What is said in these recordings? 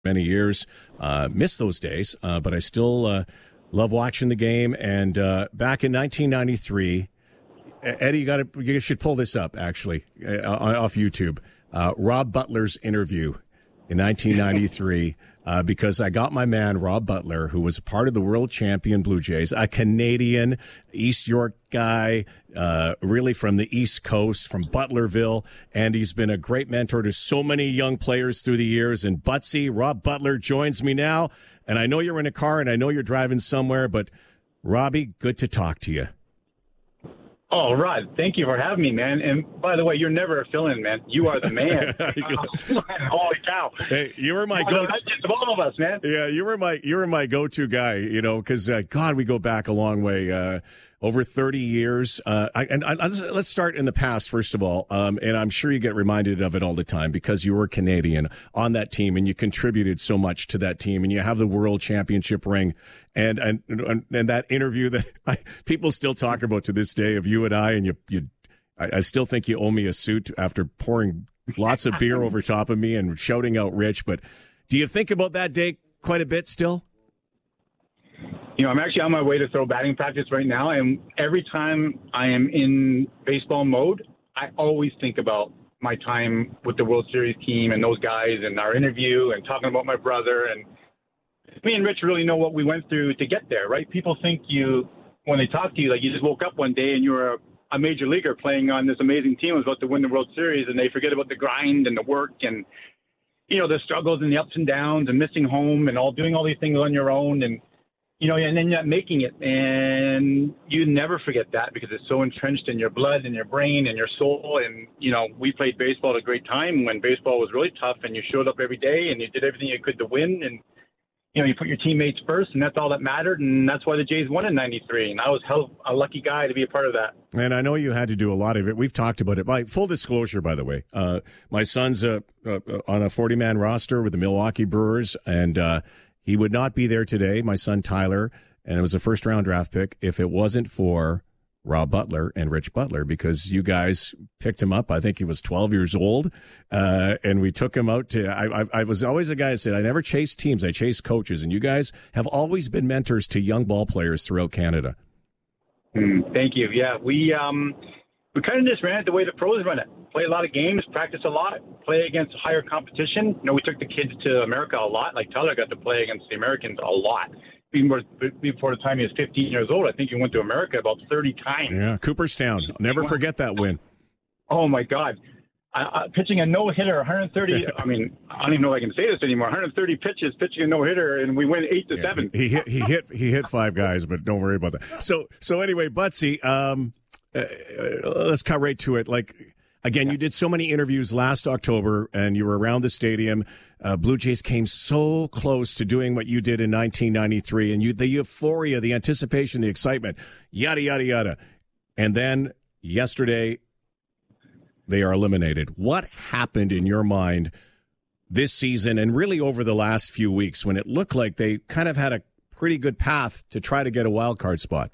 many years. Miss those days, but I still love watching the game. And back in 1993, Eddie, you should pull this up, actually, off YouTube. Rob Butler's interview in 1993. Because I got my man, Rob Butler, who was a part of the world champion Blue Jays, a Canadian, East York guy, really from the East Coast, from Butlerville, and he's been a great mentor to so many young players through the years. And Butsy, Rob Butler joins me now, and I know you're in a car and I know you're driving somewhere, but Robbie, good to talk to you. Oh, Rod, thank you for having me, man. And by the way, you're never a fill-in, man. You are the man. Holy cow! Hey, you were my go. All of us, man. Yeah, you were my go-to guy. You know, because God, we go back a long way. Over 30 years. Let's start in the past, first of all. And I'm sure you get reminded of it all the time because you were Canadian on that team and you contributed so much to that team and you have the world championship ring and that interview that people still talk about to this day of you and I I still think you owe me a suit after pouring lots of beer over top of me and shouting out Rich. But do you think about that day quite a bit still? You know, I'm actually on my way to throw batting practice right now, and every time I am in baseball mode, I always think about my time with the World Series team and those guys and our interview and talking about my brother. And me and Rich really know what we went through to get there, right? People think when they talk to you, like you just woke up one day and you were a major leaguer playing on this amazing team was about to win the World Series, and they forget about the grind and the work and, you know, the struggles and the ups and downs and missing home and doing all these things on your own. And you know, and then you're not making it, and you never forget that because it's so entrenched in your blood and your brain and your soul. And, you know, we played baseball at a great time when baseball was really tough, and you showed up every day and you did everything you could to win. And, you know, you put your teammates first, and that's all that mattered. And that's why the Jays won in 93. And I was a lucky guy to be a part of that. And I know you had to do a lot of it. We've talked about it. By full disclosure, by the way, my son's on a 40-man roster with the Milwaukee Brewers, and he would not be there today, my son Tyler, and it was a first-round draft pick, if it wasn't for Rob Butler and Rich Butler, because you guys picked him up. I think he was 12 years old, and we took him out to I was always a guy that said, I never chased teams, I chased coaches, and you guys have always been mentors to young ball players throughout Canada. Thank you. Yeah, we kind of just ran it the way the pros run it. Play a lot of games, practice a lot, play against higher competition. You know, we took the kids to America a lot. Like Tyler got to play against the Americans a lot. Even before the time he was 15 years old, I think he went to America about 30 times. Yeah, Cooperstown. I'll never forget that win. Oh, my God. Pitching a no-hitter, 130. I mean, I don't even know if I can say this anymore. 130 pitches, pitching a no-hitter, and we win 8-7. He hit five guys, but don't worry about that. So anyway, Butsy, let's cut right to it. Like, again, you did so many interviews last October, and you were around the stadium. Blue Jays came so close to doing what you did in 1993, and the euphoria, the anticipation, the excitement, yada, yada, yada. And then yesterday, they are eliminated. What happened in your mind this season and really over the last few weeks when it looked like they kind of had a pretty good path to try to get a wild card spot?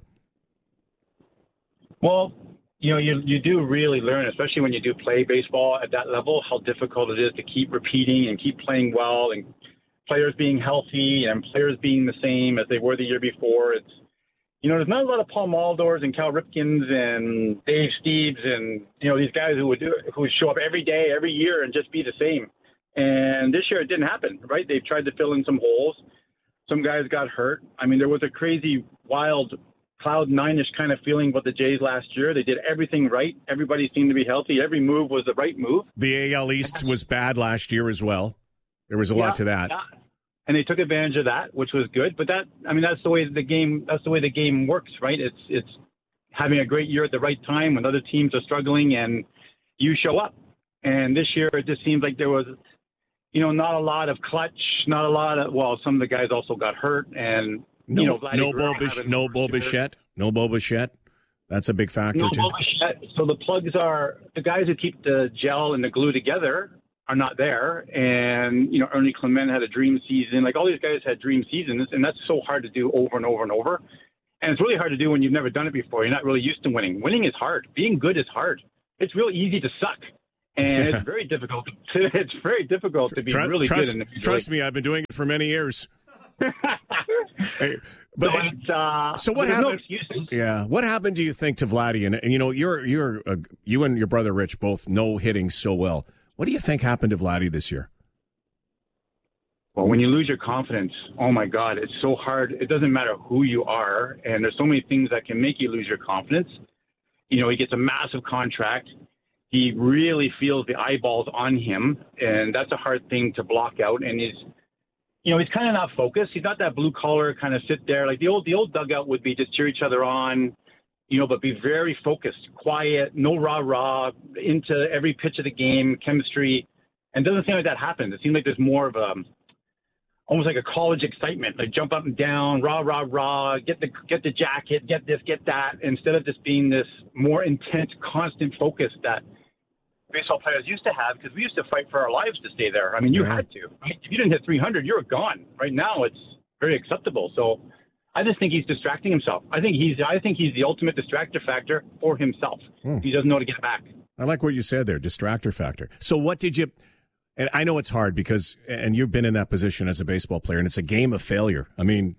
Well, you know, you do really learn, especially when you do play baseball at that level, how difficult it is to keep repeating and keep playing well and players being healthy and players being the same as they were the year before. It's, you know, there's not a lot of Paul Maldors and Cal Ripkins and Dave Steeves and, you know, these guys who would show up every day, every year and just be the same. And this year it didn't happen, right? They've tried to fill in some holes. Some guys got hurt. I mean, there was a crazy, wild Cloud nine-ish kind of feeling about the Jays last year. They did everything right. Everybody seemed to be healthy. Every move was the right move. The AL East was bad last year as well. There was a lot to that. Yeah. And they took advantage of that, which was good. But that's the way the game works, right? It's having a great year at the right time when other teams are struggling and you show up. And this year it just seems like there was, you know, not a lot of clutch, not a lot of, well, some of the guys also got hurt and No Bo Bichette. That's a big factor too. Bo Bichette. So the plugs are the guys who keep the gel and the glue together are not there. And, you know, Ernie Clement had a dream season. Like all these guys had dream seasons, and that's so hard to do over and over and over. And it's really hard to do when you've never done it before. You're not really used to winning. Winning is hard. Being good is hard. It's real easy to suck. And it's very difficult. It's very difficult to be really good in the Major Trust League. me, I've been doing it for many years. Hey, so what happened? No excuses. Yeah, what happened? Do you think to Vladdy? And you know, you and your brother Rich both know hitting so well. What do you think happened to Vladdy this year? Well, when you lose your confidence, oh my God, it's so hard. It doesn't matter who you are, and there's so many things that can make you lose your confidence. You know, he gets a massive contract. He really feels the eyeballs on him, and that's a hard thing to block out. And he's kind of not focused. He's not that blue collar kind of sit there. Like the old dugout would be just cheer each other on, but be very focused, quiet, no rah-rah, into every pitch of the game, chemistry. And it doesn't seem like that happens. It seems like there's more of almost like a college excitement, like jump up and down, rah, rah, rah, get the jacket, get this, get that, instead of just being this more intense, constant focus that baseball players used to have, because we used to fight for our lives to stay there. I mean, you had to. If you didn't hit 300, you were gone. Right now, it's very acceptable. So I just think he's distracting himself. I think he's the ultimate distractor factor for himself. He doesn't know to get back. I like what you said there, distractor factor. So what did you... And I know it's hard because, and you've been in that position as a baseball player, and it's a game of failure. I mean,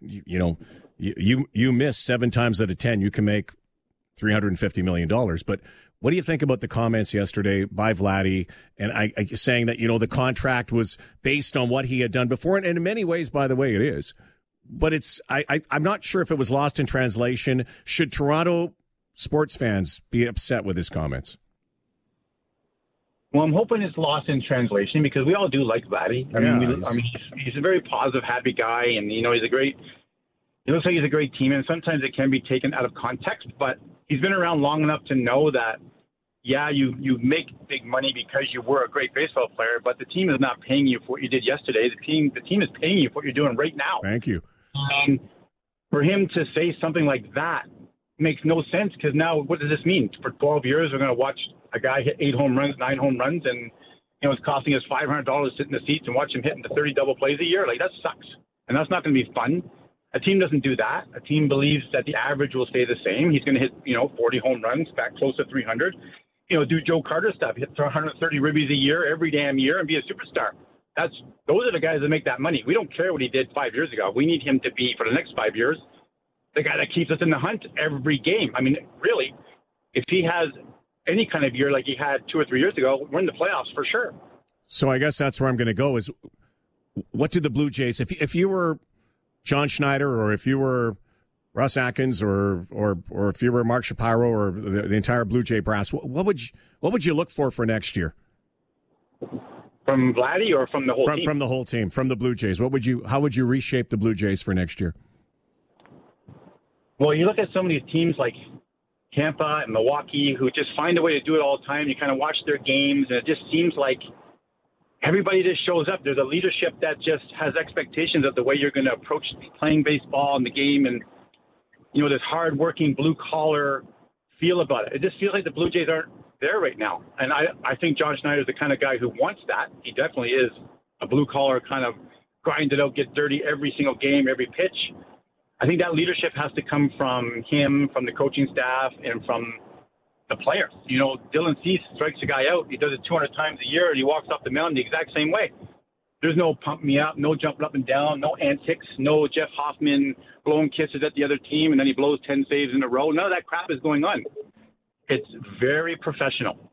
you miss 7 times out of 10, you can make $350 million. But what do you think about the comments yesterday by Vladdy and I saying that, the contract was based on what he had done before? And in many ways, by the way, it is. But I'm not sure if it was lost in translation. Should Toronto sports fans be upset with his comments? Well, I'm hoping it's lost in translation because we all do like Vladdy. He's a very positive, happy guy, and he looks like he's a great team. And sometimes it can be taken out of context, but he's been around long enough to know that, yeah, you make big money because you were a great baseball player, but the team is not paying you for what you did yesterday. The team is paying you for what you're doing right now. Thank you. And for him to say something like that makes no sense because now what does this mean? For 12 years, we're going to watch a guy hit 8 home runs, 9 home runs, and it's costing us $500 to sit in the seats and watch him hitting the 30 double plays a year. Like, that sucks. And that's not going to be fun. A team doesn't do that. A team believes that the average will stay the same. He's going to hit, 40 home runs, back close to 300. Do Joe Carter stuff, hit 130 ribbies a year, every damn year, and be a superstar. Those are the guys that make that money. We don't care what he did 5 years ago. We need him to be, for the next 5 years, the guy that keeps us in the hunt every game. I mean, really, if he has any kind of year like he had 2 or 3 years ago, we're in the playoffs for sure. So I guess that's where I'm going to go is, what did the Blue Jays, if you were John Schneider or if you were Russ Atkins or if you were Mark Shapiro or the entire Blue Jay brass, what would you look for next year? From Vladdy or from the whole team? From the whole team, from the Blue Jays. How would you reshape the Blue Jays for next year? Well, you look at some of these teams like Tampa and Milwaukee who just find a way to do it all the time. You kind of watch their games, and it just seems like everybody just shows up. There's a leadership that just has expectations of the way you're going to approach playing baseball and the game, and this hard-working, blue-collar feel about it. It just feels like the Blue Jays aren't there right now. And I think John Schneider's the kind of guy who wants that. He definitely is a blue-collar kind of grind it out, get dirty every single game, every pitch. I think that leadership has to come from him, from the coaching staff, and from the players. Dylan Cease strikes a guy out. He does it 200 times a year, and he walks off the mound the exact same way. There's no pump me up, no jumping up and down, no antics, no Jeff Hoffman blowing kisses at the other team, and then he blows 10 saves in a row. None of that crap is going on. It's very professional.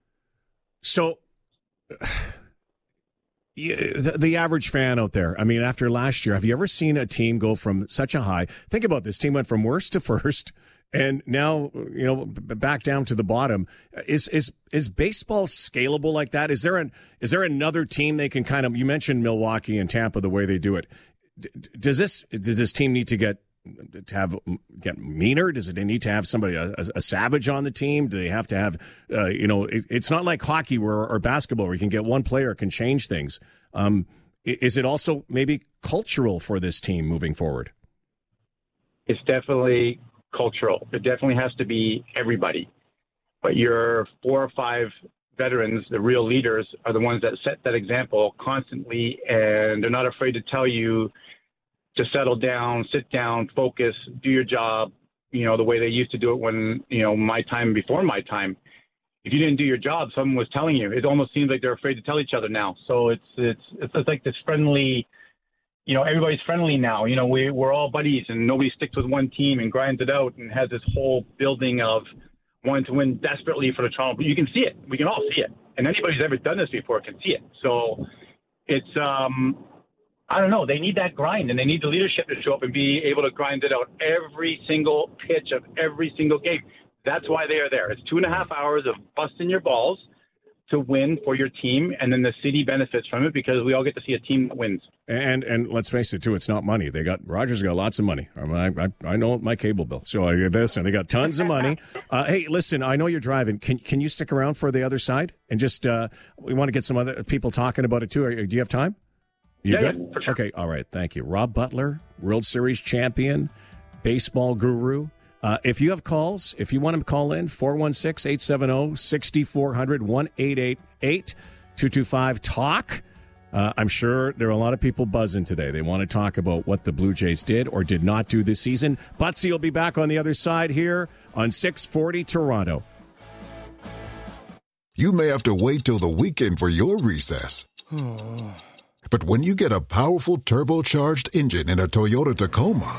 So the average fan out there, I mean, after last year, have you ever seen a team go from such a high? Think about this. Team went from worst to first, and now, back down to the bottom. Is baseball scalable like that? Is there another team they can kind of, you mentioned Milwaukee and Tampa, the way they do it. Does this team need to get meaner? Does it need to have somebody, a savage on the team? Do they have to have, it's not like hockey or basketball where you can get one player can change things. Is it also maybe cultural for this team moving forward? It's definitely cultural. It definitely has to be everybody. But your 4 or 5 veterans, the real leaders, are the ones that set that example constantly, and they're not afraid to tell you to settle down, sit down, focus, do your job, the way they used to do it when, my time before my time. if you didn't do your job, someone was telling you. It almost seems like they're afraid to tell each other now. So it's like this friendly, everybody's friendly now. We're all buddies and nobody sticks with one team and grinds it out and has this whole building of wanting to win desperately for the Toronto. But you can see it. We can all see it. And anybody who's ever done this before can see it. So it's, I don't know. They need that grind and they need the leadership to show up and be able to grind it out every single pitch of every single game. That's why they are there. It's 2.5 hours of busting your balls to win for your team, and then the city benefits from it because we all get to see a team that wins. And let's face it, too, it's not money. Rogers got lots of money. I know my cable bill. So I get this, and they got tons of money. Hey, listen, I know you're driving. Can you stick around for the other side? And just we want to get some other people talking about it, too. Do you have time? You good? Yeah, for sure. Okay, all right, thank you. Rob Butler, World Series champion, baseball guru. If you have calls, if you want to call in, 416-870-6400, 1-888-225-TALK. I'm sure there are a lot of people buzzing today. They want to talk about what the Blue Jays did or did not do this season. Butsy will be back on the other side here on 640 Toronto. You may have to wait till the weekend for your recess. But when you get a powerful turbocharged engine in a Toyota Tacoma,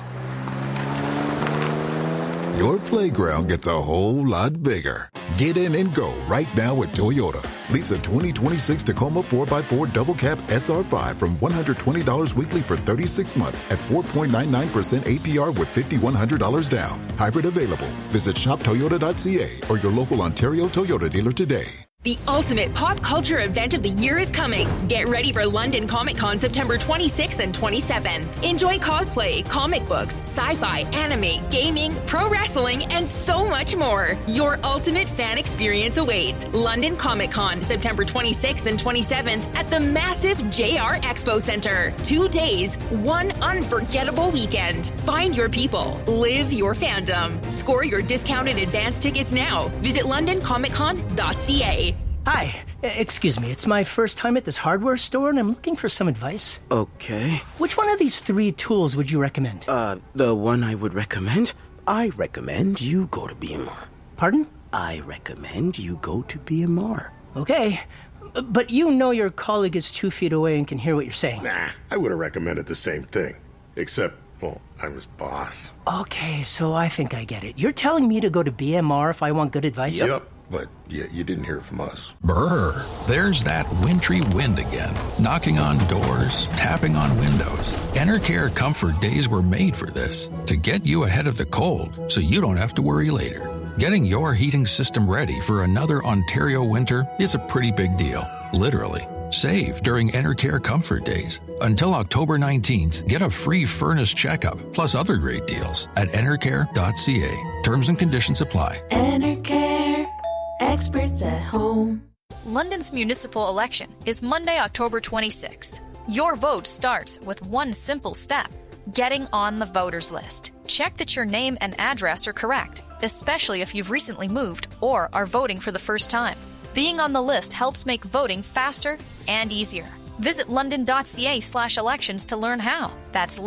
your playground gets a whole lot bigger. Get in and go right now at Toyota. Lease a 2026 Tacoma 4x4 Double Cab SR5 from $120 weekly for 36 months at 4.99% APR with $5,100 down. Hybrid available. Visit shoptoyota.ca or your local Ontario Toyota dealer today. The ultimate pop culture event of the year is coming. Get ready for London Comic Con September 26th and 27th. Enjoy cosplay, comic books, sci-fi, anime, gaming, pro wrestling, and so much more. Your ultimate fan experience awaits. London Comic Con September 26th and 27th at the massive JR Expo Center. 2 days, one unforgettable weekend. Find your people. Live your fandom. Score your discounted advance tickets now. Visit londoncomiccon.ca. Hi, excuse me, it's my first time at this hardware store and I'm looking for some advice. Okay. Which one of these 3 tools would you recommend? The one I would recommend? I recommend you go to BMR. Pardon? I recommend you go to BMR. Okay, but you know your colleague is 2 feet away and can hear what you're saying. Nah, I would have recommended the same thing. Except, well, I'm his boss. Okay, so I think I get it. You're telling me to go to BMR if I want good advice? Yep. But yeah, you didn't hear it from us. Brr, there's that wintry wind again. Knocking on doors, tapping on windows. Enercare Comfort Days were made for this, to get you ahead of the cold so you don't have to worry later. Getting your heating system ready for another Ontario winter is a pretty big deal, literally. Save during Enercare Comfort Days. Until October 19th, get a free furnace checkup, plus other great deals at enercare.ca. Terms and conditions apply. Enercare. Experts at home. London's municipal election is Monday, October 26th. Your vote starts with one simple step: getting on the voters list. Check that your name and address are correct, especially if you've recently moved or are voting for the first time. Being on the list helps make voting faster and easier. Visit london.ca/elections to learn how. That's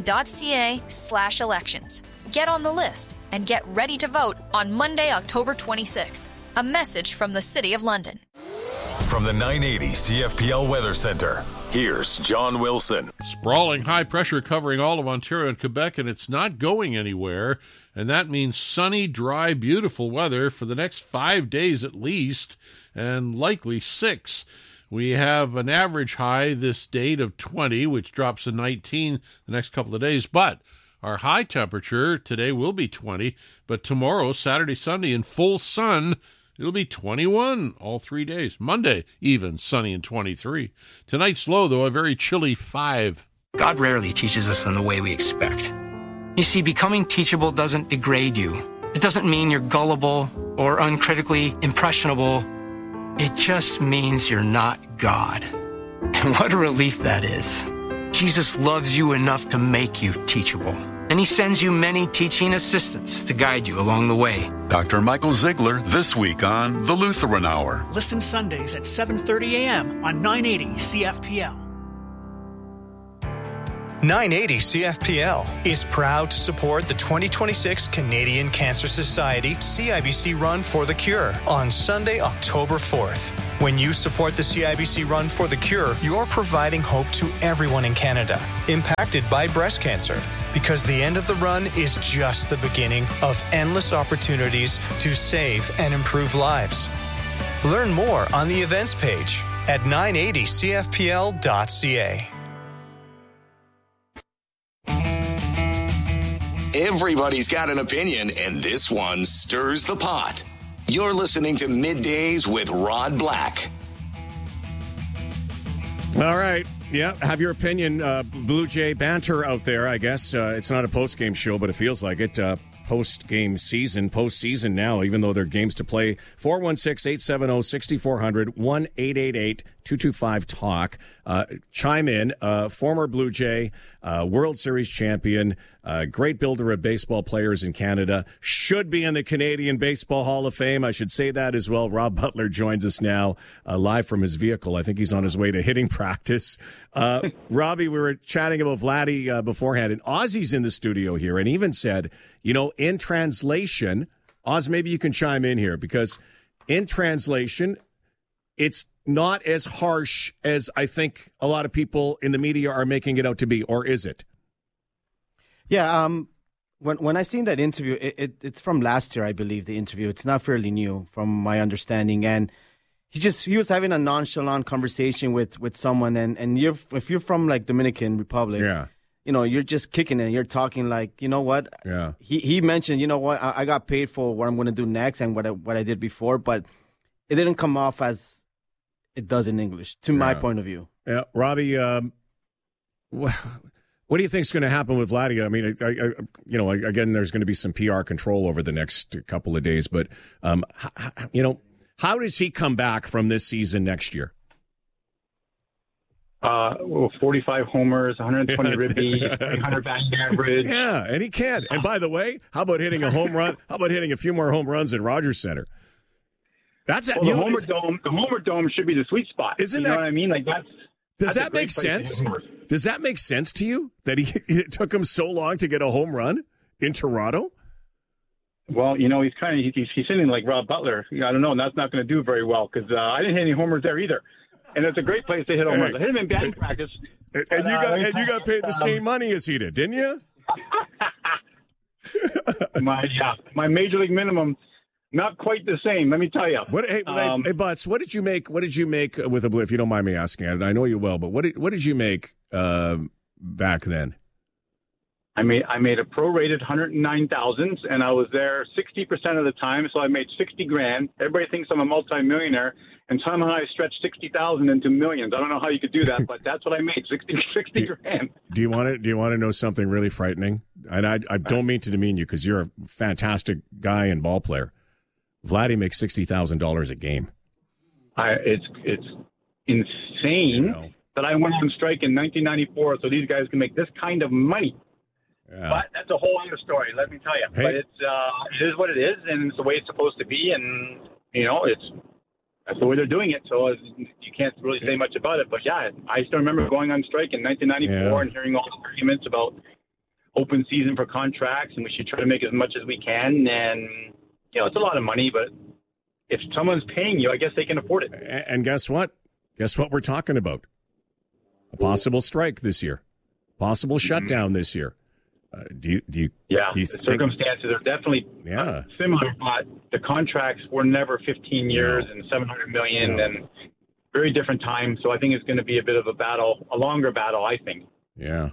london.ca/elections. Get on the list and get ready to vote on Monday, October 26th. A message from the City of London. From the 980 CFPL Weather Center, here's John Wilson. Sprawling high pressure covering all of Ontario and Quebec, and it's not going anywhere. And that means sunny, dry, beautiful weather for the next 5 days at least, and likely 6. We have an average high this date of 20, which drops to 19 the next couple of days. But our high temperature today will be 20, but tomorrow, Saturday, Sunday, in full sun, it'll be 21 all 3 days. Monday, even sunny and 23. Tonight's low, though, a very chilly 5. God rarely teaches us in the way we expect. You see, becoming teachable doesn't degrade you. It doesn't mean you're gullible or uncritically impressionable. It just means you're not God. And what a relief that is. Jesus loves you enough to make you teachable. And he sends you many teaching assistants to guide you along the way. Dr. Michael Ziegler this week on The Lutheran Hour. Listen Sundays at 7:30 a.m. on 980 CFPL. 980 CFPL is proud to support the 2026 Canadian Cancer Society CIBC Run for the Cure on Sunday, October 4th. When you support the CIBC Run for the Cure, you're providing hope to everyone in Canada impacted by breast cancer, because the end of the run is just the beginning of endless opportunities to save and improve lives. Learn more on the events page at 980cfpl.ca. Everybody's got an opinion, and this one stirs the pot. You're listening to Middays with Rod Black. All right. Yeah, have your opinion. Blue Jay banter out there, I guess. It's not a post-game show, but it feels like it. Post-game season, postseason now, even though there are games to play. 416-870-6400, 1-888-225-TALK. Chime in. Former Blue Jay, World Series champion, great builder of baseball players in Canada, should be in the Canadian Baseball Hall of Fame. I should say that as well. Rob Butler joins us now live from his vehicle. I think he's on his way to hitting practice. Robbie, we were chatting about Vladdy beforehand, and Ozzy's in the studio here and even said, you know, in translation, Oz, maybe you can chime in here, because in translation, it's not as harsh as I think a lot of people in the media are making it out to be, or is it? Yeah, when I seen that interview, it's from last year, I believe, the interview. It's not fairly new, from my understanding, and he was having a nonchalant conversation with someone, and if you're from like Dominican Republic, yeah, you know, you're just kicking it. You're talking like, you know what? Yeah. He mentioned, you know what? I got paid for what I'm going to do next and what I did before, but it didn't come off as it does in English, to my point of view. Yeah, Robbie, what do you think is going to happen with Vladdy? I mean, again, there's going to be some PR control over the next couple of days, but how does he come back from this season next year? 45 homers, 120 ribbies, 300 batting average. Yeah, and he can. And by the way, how about hitting a home run? How about hitting a few more home runs at Rogers Center? That's the Homer Dome should be the sweet spot. Isn't you know what I mean? Like does that make sense? Does that make sense to you that it took him so long to get a home run in Toronto? Well, you know, he's hitting like Rob Butler. I don't know, and that's not going to do very well, because I didn't hit any homers there either. And it's a great place to hit home runs. I hit him in batting practice. And you got paid the same money as he did, didn't you? My major league minimum, not quite the same. Let me tell you. Hey, Butts, what did you make? What did you make with a Blue? If you don't mind me asking, I know you well, but what did you make back then? I made a prorated 109,000, and I was there 60% of the time, so I made $60,000. Everybody thinks I'm a multimillionaire, and somehow I stretched 60,000 into millions. I don't know how you could do that, but that's what I made, $60,000. Do you want to know something really frightening? And I don't mean to demean you, because you're a fantastic guy and ball player. Vladdy makes $60,000 a game. It's insane that I went on strike in 1994, so these guys can make this kind of money. Yeah. But that's a whole other story, let me tell you. Hey. But it is what it is, and it's the way it's supposed to be, and that's the way they're doing it. So you can't really say much about it. But yeah, I still remember going on strike in 1994 and hearing all the arguments about open season for contracts, and we should try to make as much as we can. And it's a lot of money, but if someone's paying you, I guess they can afford it. And guess what? Guess what we're talking about? A possible strike this year, possible shutdown this year. Do you the circumstances are definitely similar, but the contracts were never 15 years and $700 million and very different time. So I think it's going to be a bit of a battle, a longer battle, I think. Yeah.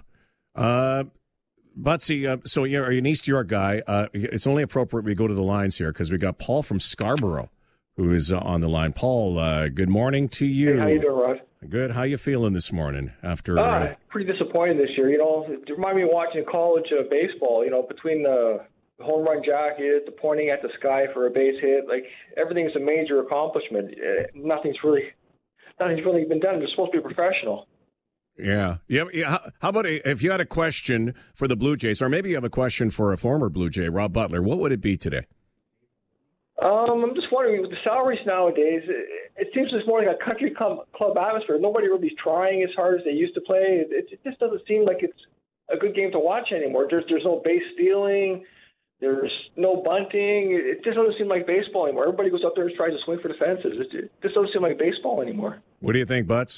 Butsy, so you're an East York guy. It's only appropriate we go to the lines here, because we got Paul from Scarborough who is on the line. Paul, good morning to you. Hey, how you doing, Rod? Good. How you feeling this morning after? Pretty disappointed this year. It reminded me of watching college baseball. Between the home run jacket, the pointing at the sky for a base hit, like everything's a major accomplishment. Nothing's really been done. They're supposed to be professional. Yeah. How about if you had a question for the Blue Jays, or maybe you have a question for a former Blue Jay, Rob Butler, what would it be today? I'm just wondering, with the salaries nowadays, it seems it's more like a country club atmosphere. Nobody really is trying as hard as they used to play. It just doesn't seem like it's good game to watch anymore. There's no base stealing. There's no bunting. It just doesn't seem like baseball anymore. Everybody goes up there and tries to swing for the fences. It just doesn't seem like baseball anymore. What do you think, Butts?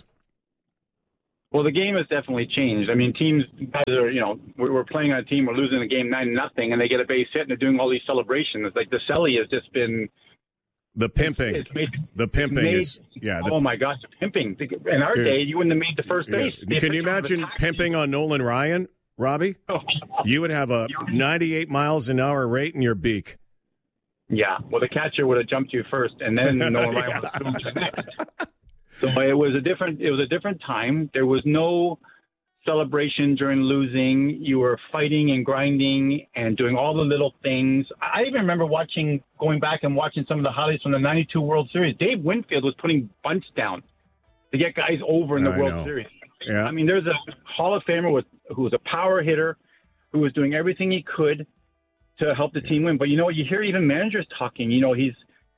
Well, the game has definitely changed. I mean, teams, guys are, we're playing on a team, we're losing the game 9-0, and they get a base hit, and they're doing all these celebrations. Like the celly has just been the pimping. The pimping is oh my gosh, the pimping! In our day, you wouldn't have made the first base. Can you imagine pimping on Nolan Ryan, Robbie? You would have a 98 miles an hour rate in your beak. Yeah, well, the catcher would have jumped you first, and then Nolan Ryan would have jumped you next. So it was a different time. There was no celebration during losing. You were fighting and grinding and doing all the little things. I even remember going back and watching some of the highlights from the 92 World Series. Dave Winfield was putting bunts down to get guys over in the World Series. Yeah. I mean, there's a Hall of Famer who was a power hitter, who was doing everything he could to help the team win. But, you hear even managers talking, he's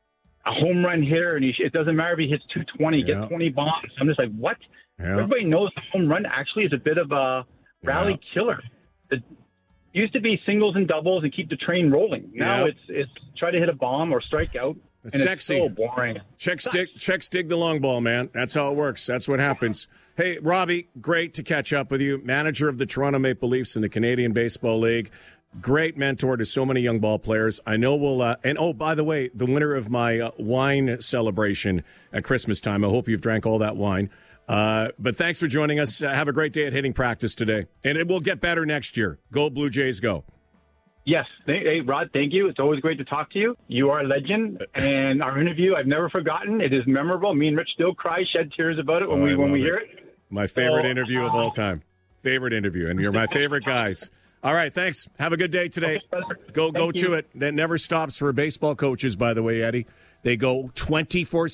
a home run hitter, and it doesn't matter if he hits 220, gets 20 bombs. I'm just like, what? Yeah. Everybody knows the home run actually is a bit of a rally killer. It used to be singles and doubles and keep the train rolling. Now it's try to hit a bomb or strike out. It's sexy. It's so boring. Check stick the long ball, man. That's how it works. That's what happens. Hey, Robbie, great to catch up with you. Manager of the Toronto Maple Leafs in the Canadian Baseball League. Great mentor to so many young ball players. I know we'll by the way, the winner of my wine celebration at Christmas time. I hope you've drank all that wine. But thanks for joining us. Have a great day at hitting practice today. And it will get better next year. Go Blue Jays, go. Yes. Hey, Rod, thank you. It's always great to talk to you. You are a legend. And our interview, I've never forgotten. It is memorable. Me and Rich still cry, shed tears about it when we hear it. My favorite interview of all time. Favorite interview. And you're my favorite guys. All right, thanks. Have a good day today. Go to it. That never stops for baseball coaches, by the way, Eddie. They go 24/7,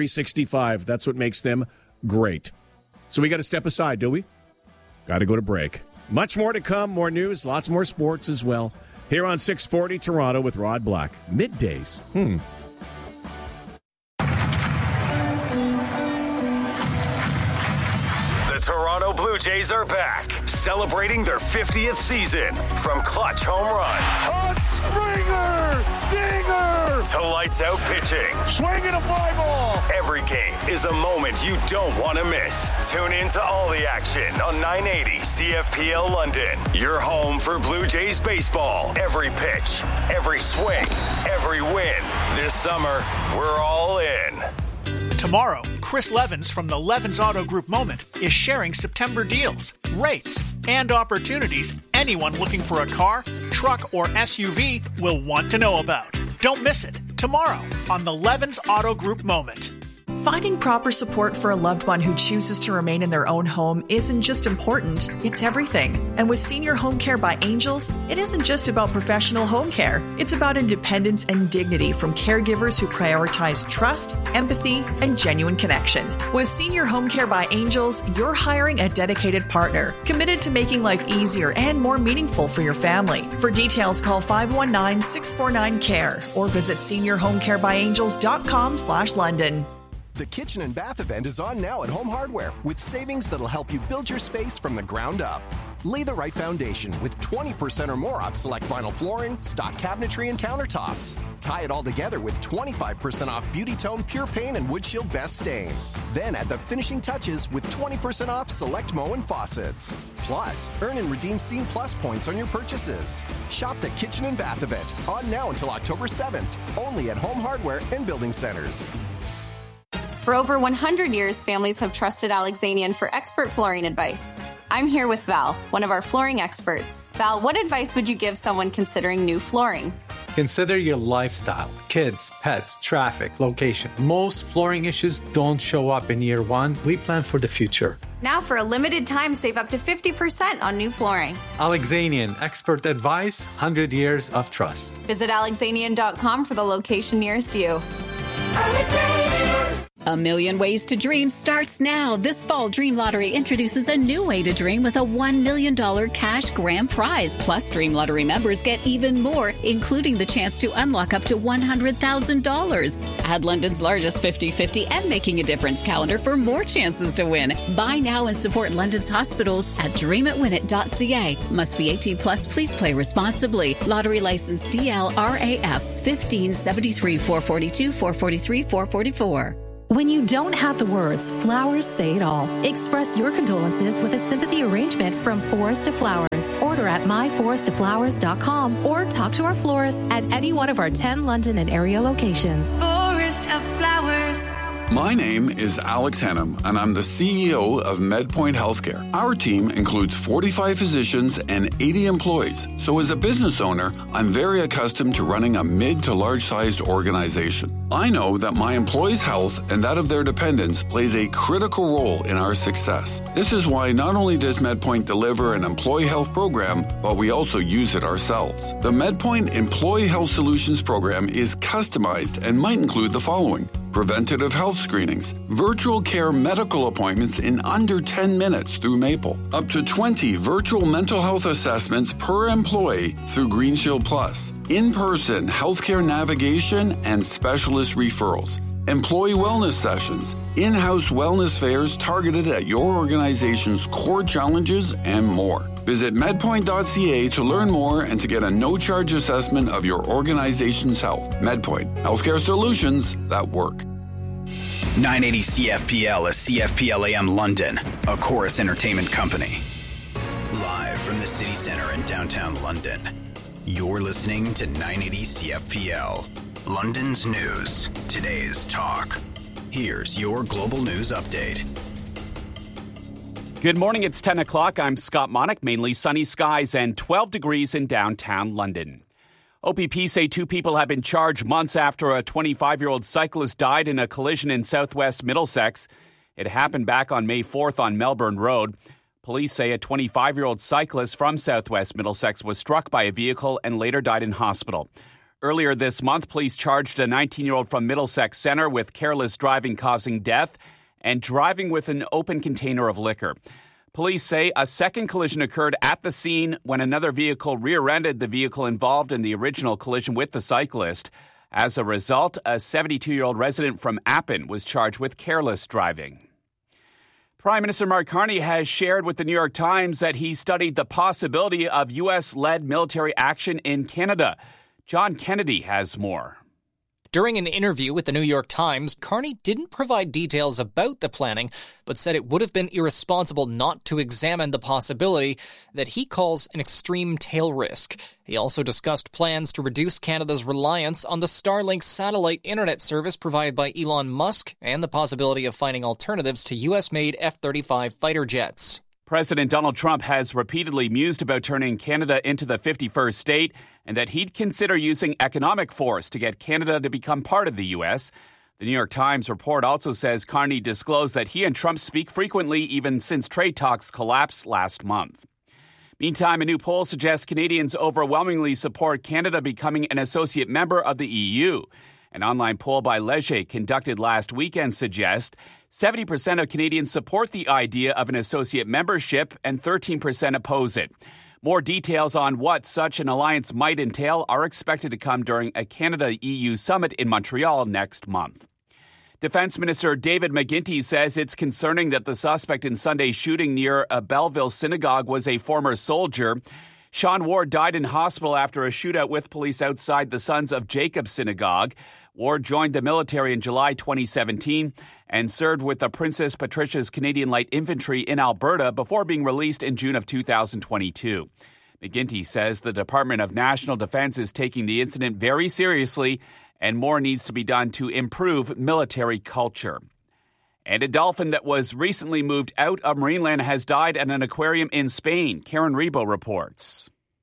365. That's what makes them great. So we got to step aside, do we? Got to go to break. Much more to come, more news, lots more sports as well. Here on 640 Toronto with Rod Black. Middays. Toronto Blue Jays are back, celebrating their 50th season. From clutch home runs, a Springer, dinger, to lights out pitching, swinging a fly ball. Every game is a moment you don't want to miss. Tune in to all the action on 980 CFPL London. Your home for Blue Jays baseball. Every pitch, every swing, every win. This summer, we're all in. Tomorrow, Chris Levins from the Levins Auto Group Moment is sharing September deals, rates, and opportunities anyone looking for a car, truck, or SUV will want to know about. Don't miss it tomorrow on the Levins Auto Group Moment. Finding proper support for a loved one who chooses to remain in their own home isn't just important, it's everything. And with Senior Home Care by Angels, it isn't just about professional home care. It's about independence and dignity from caregivers who prioritize trust, empathy, and genuine connection. With Senior Home Care by Angels, you're hiring a dedicated partner, committed to making life easier and more meaningful for your family. For details, call 519-649-CARE or visit seniorhomecarebyangels.com/London. The Kitchen and Bath event is on now at Home Hardware with savings that'll help you build your space from the ground up. Lay the right foundation with 20% or more off select vinyl flooring, stock cabinetry, and countertops. Tie it all together with 25% off Beauty Tone Pure Paint and Wood Shield Best Stain. Then add the finishing touches with 20% off select Moen faucets. Plus, earn and redeem Scene Plus points on your purchases. Shop the Kitchen and Bath event on now until October 7th, only at Home Hardware and Building Centers. For over 100 years, families have trusted Alexanian for expert flooring advice. I'm here with Val, one of our flooring experts. Val, what advice would you give someone considering new flooring? Consider your lifestyle, kids, pets, traffic, location. Most flooring issues don't show up in year one. We plan for the future. Now for a limited time, save up to 50% on new flooring. Alexanian, expert advice, 100 years of trust. Visit alexanian.com for the location nearest you. Alexanians. A Million Ways to Dream starts now. This fall, Dream Lottery introduces a new way to dream with a $1 million cash grand prize. Plus, Dream Lottery members get even more, including the chance to unlock up to $100,000. Add London's largest 50-50 and Making a Difference calendar for more chances to win. Buy now and support London's hospitals at dreamitwinit.ca. Must be 18 plus. Please play responsibly. Lottery license DLRAF 1573 442 443 444. When you don't have the words, flowers say it all. Express your condolences with a sympathy arrangement from Forest to Flowers. Order at myforesttoflowers.com or talk to our florist at any one of our 10 London and area locations. Forest of Flowers. My name is Alex Hennum, and I'm the CEO of MedPoint Healthcare. Our team includes 45 physicians and 80 employees. So as a business owner, I'm very accustomed to running a mid to large-sized organization. I know that my employees' health and that of their dependents plays a critical role in our success. This is why not only does MedPoint deliver an employee health program, but we also use it ourselves. The MedPoint Employee Health Solutions program is customized and might include the following: preventative health screenings, virtual care medical appointments in under 10 minutes through Maple, up to 20 virtual mental health assessments per employee through Green Shield Plus, in-person healthcare navigation and specialist referrals, employee wellness sessions, in-house wellness fairs targeted at your organization's core challenges, and more. Visit medpoint.ca to learn more and to get a no-charge assessment of your organization's health. MedPoint, healthcare solutions that work. 980 CFPL is CFPL AM London, a Chorus Entertainment company. Live from the city center in downtown London, you're listening to 980 CFPL. London's news, today's talk. Here's your global news update. Good morning, it's 10 o'clock. I'm Scott Monick. Mainly sunny skies and 12 degrees in downtown London. OPP say 2 people have been charged months after a 25-year-old cyclist died in a collision in southwest Middlesex. It happened back on May 4th on Melbourne Road. Police say a 25-year-old cyclist from southwest Middlesex was struck by a vehicle and later died in hospital. Earlier this month, police charged a 19-year-old from Middlesex Centre with careless driving causing death and driving with an open container of liquor. Police say a second collision occurred at the scene when another vehicle rear-ended the vehicle involved in the original collision with the cyclist. As a result, a 72-year-old resident from Appin was charged with careless driving. Prime Minister Mark Carney has shared with the New York Times that he studied the possibility of U.S.-led military action in Canada. John Kennedy has more. During an interview with the New York Times, Carney didn't provide details about the planning, but said it would have been irresponsible not to examine the possibility that he calls an extreme tail risk. He also discussed plans to reduce Canada's reliance on the Starlink satellite internet service provided by Elon Musk and the possibility of finding alternatives to U.S.-made F-35 fighter jets. President Donald Trump has repeatedly mused about turning Canada into the 51st state and that he'd consider using economic force to get Canada to become part of the U.S. The New York Times report also says Carney disclosed that he and Trump speak frequently even since trade talks collapsed last month. Meantime, a new poll suggests Canadians overwhelmingly support Canada becoming an associate member of the EU. An online poll by Leger conducted last weekend suggests 70% of Canadians support the idea of an associate membership and 13% oppose it. More details on what such an alliance might entail are expected to come during a Canada-EU summit in Montreal next month. Defense Minister David McGuinty says it's concerning that the suspect in Sunday's shooting near a Belleville synagogue was a former soldier. Sean Ward died in hospital after a shootout with police outside the Sons of Jacob synagogue. Ward joined the military in July 2017 and served with the Princess Patricia's Canadian Light Infantry in Alberta before being released in June of 2022. McGuinty says the Department of National Defense is taking the incident very seriously and more needs to be done to improve military culture. And a dolphin that was recently moved out of Marineland has died at an aquarium in Spain. Karen Rebo reports.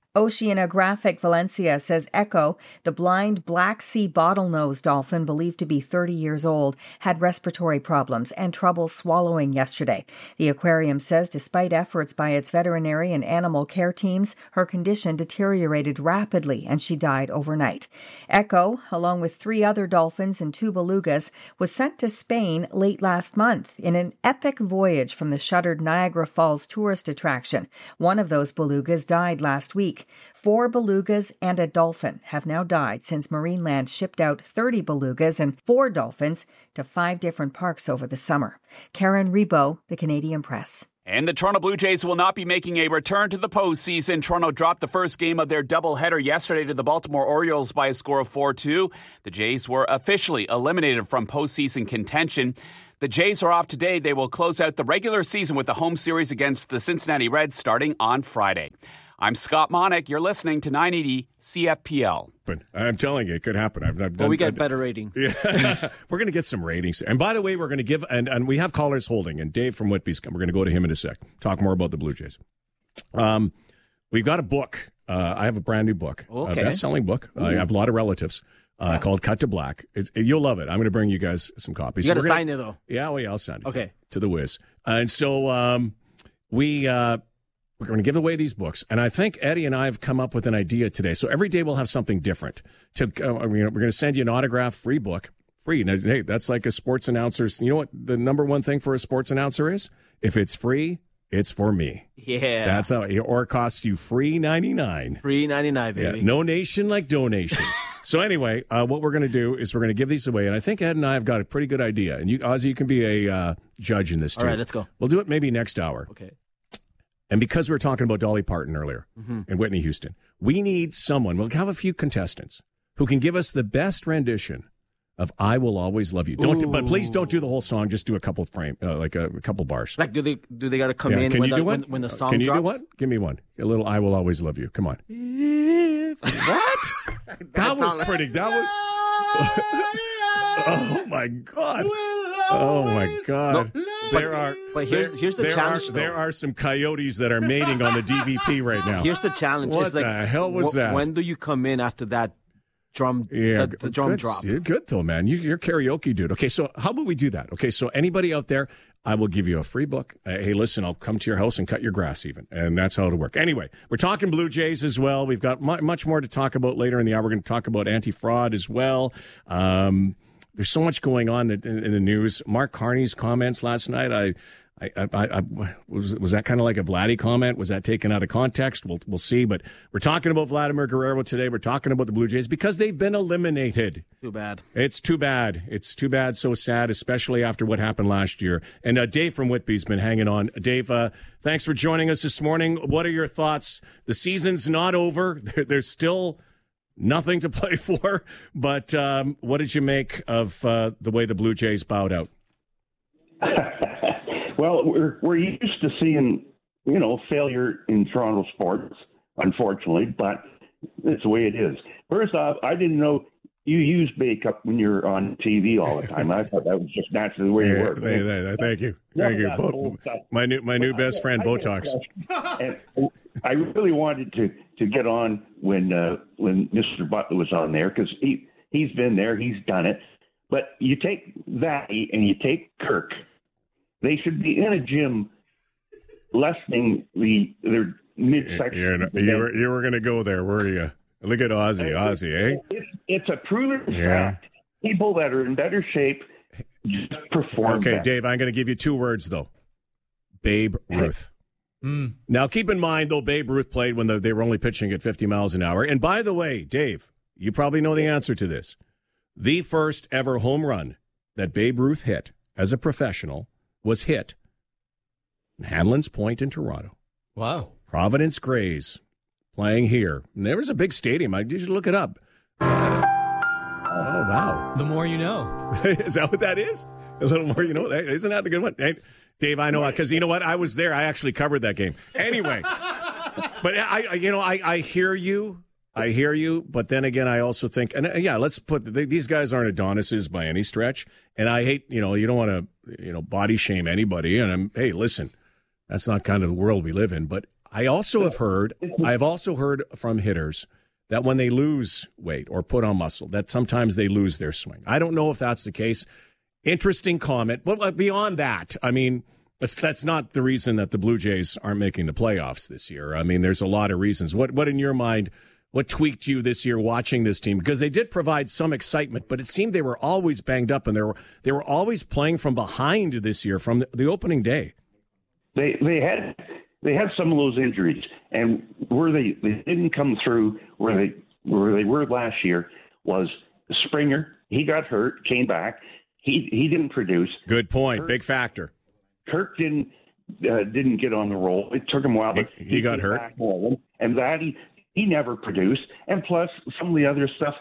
Oceanographic Valencia says Echo, the blind Black Sea bottlenose dolphin believed to be 30 years old, had respiratory problems and trouble swallowing yesterday. The aquarium says despite efforts by its veterinary and animal care teams, her condition deteriorated rapidly and she died overnight. Echo, along with 3 other dolphins and 2 belugas, was sent to Spain late last month in an epic voyage from the shuttered Niagara Falls tourist attraction. One of those belugas died last week. 4 belugas and a dolphin have now died since Marineland shipped out 30 belugas and 4 dolphins to 5 different parks over the summer. Karen Rebo, The Canadian Press. And the Toronto Blue Jays will not be making a return to the postseason. Toronto dropped the first game of their doubleheader yesterday to the Baltimore Orioles by a score of 4-2. The Jays were officially eliminated from postseason contention. The Jays are off today. They will close out the regular season with the home series against the Cincinnati Reds starting on Friday. I'm Scott Monick. You're listening to 980 CFPL. But I'm telling you, it could happen. We get better rating. Yeah. We're going to get some ratings. And by the way, we're going to give, and we have callers holding, and Dave from Whitby's, we're going to go to him in a sec, talk more about the Blue Jays. We've got a book. I have a brand new book, a best-selling book. I have a lot of relatives. Called Cut to Black. You'll love it. I'm going to bring you guys some copies. You got to sign it, though. Yeah, well, yeah, I'll sign it to the Wiz. And so we're going to give away these books, and I think Eddie and I have come up with an idea today. So every day we'll have something different. We're going to send you an autographed free book, free. Now, hey, that's like a sports announcer's. You know what the number one thing for a sports announcer is? If it's free, it's for me. Yeah, that's how. Or it costs you free $99. Free $99, baby. Yeah, no nation like donation. So anyway, what we're going to do is we're going to give these away, and I think Ed and I have got a pretty good idea. And you, Ozzy, you can be a judge in this too. All right, let's go. We'll do it maybe next hour. Okay. And because we were talking about Dolly Parton earlier and Whitney Houston, we need someone, we'll have a few contestants who can give us the best rendition of I Will Always Love You. But please don't do the whole song, just do a couple like a couple bars. Like, do they got to come in when the song drops? Can you do one? Give me one. A little I Will Always Love You. Come on. What? That was pretty. That was. Oh, my God. Oh, my God. No. But here's the challenge. There are some coyotes that are mating on the DVP right now. Here's the challenge. What the hell was that? When do you come in after that drum? The drum drop. You're good though, man. You're karaoke dude. Okay, so how about we do that? Okay, so anybody out there, I will give you a free book. Hey, listen, I'll come to your house and cut your grass even, and that's how it'll work. Anyway, we're talking Blue Jays as well. We've got much more to talk about later in the hour. We're going to talk about anti-fraud as well. There's so much going on in the news. Mark Carney's comments last night, was that kind of like a Vladdy comment? Was that taken out of context? We'll see. But we're talking about Vladimir Guerrero today. We're talking about the Blue Jays because they've been eliminated. Too bad. It's too bad. It's too bad. So sad, especially after what happened last year. And Dave from Whitby's been hanging on. Dave, thanks for joining us this morning. What are your thoughts? The season's not over. There's still nothing to play for. But what did you make of the way the Blue Jays bowed out? Well, we're used to seeing, failure in Toronto sports, unfortunately, but it's the way it is. First off, I didn't know you use makeup when you're on TV all the time. I thought that was just naturally the way you work. Thank you. Thank you. My new best friend, Botox. And I really wanted to get on when Mr. Butler was on there because he's been there, he's done it. But you take that and you take Kirk. They should be in a gym lessening their midsection. You were going to go there, were you? Look at Ozzy, eh? It's a proven fact. People that are in better shape just perform Okay, better. Dave, I'm going to give you 2 words, though. Babe Ruth. Now, keep in mind, though, Babe Ruth played when they were only pitching at 50 miles an hour. And by the way, Dave, you probably know the answer to this. The first ever home run that Babe Ruth hit as a professional was hit in Hanlon's Point in Toronto. Wow. Providence Grays playing here. And there was a big stadium. You should look it up. Oh, wow. The more you know. Is that what that is? A little more you know. Isn't that a good one? Hey, Dave, I know, because you know what? I was there. I actually covered that game. Anyway. But, I hear you. I hear you, but then again, I also think, and let's put these guys aren't Adonises by any stretch, and I hate, you don't want to, body shame anybody, and hey, listen, that's not kind of the world we live in, but I've also heard from hitters that when they lose weight or put on muscle, that sometimes they lose their swing. I don't know if that's the case. Interesting comment. But beyond that, I mean, that's not the reason that the Blue Jays aren't making the playoffs this year. I mean, there's a lot of reasons. What in your mind, what tweaked you this year watching this team? Because they did provide some excitement, but it seemed they were always banged up, and they were always playing from behind this year from the opening day. They had some of those injuries, and where they didn't come through where they were last year was Springer. He got hurt, came back. He didn't produce. Good point. Big factor. Kirk didn't get on the roll. It took him a while, but he got hurt. And that he never produced. And plus, some of the other stuff,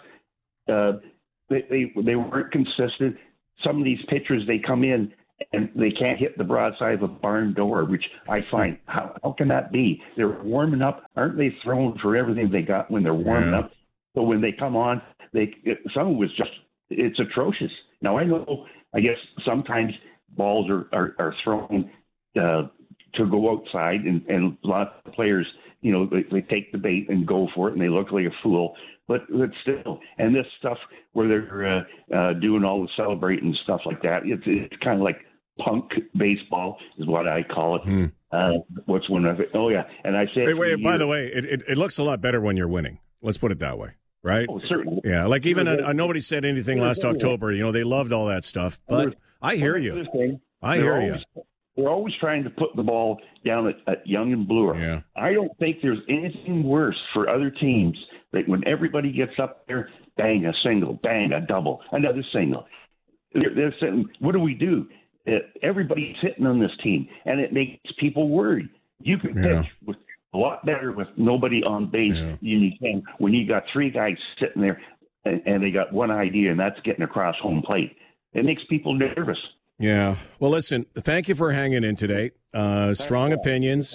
they weren't consistent. Some of these pitchers, they come in and they can't hit the broadside of a barn door, which I find, how can that be? They're warming up. Aren't they throwing for everything they got when they're warming up? So when they come on, some of it was just, it's atrocious. Now, I guess sometimes balls are thrown to go outside, and lots of players, they take the bait and go for it, and they look like a fool. But still, and this stuff where they're doing all the celebrating stuff like that, it's kind of like punk baseball is what I call it. What's one of it? Oh, yeah. And I said, by the way, it looks a lot better when you're winning. Let's put it that way. Right? Oh, certainly. Yeah, like even nobody said anything last October. They loved all that stuff. But I hear you. I hear you. They're always trying to put the ball down at Young and Bloor. Yeah. I don't think there's anything worse for other teams that when everybody gets up there, bang, a single, bang, a double, another single. They're saying, what do? Everybody's hitting on this team, and it makes people worried. You can pitch with a lot better with nobody on base than you can when you got three guys sitting there and they got one idea, and that's getting across home plate. It makes people nervous. Yeah. Well, listen, thank you for hanging in today. Strong opinions.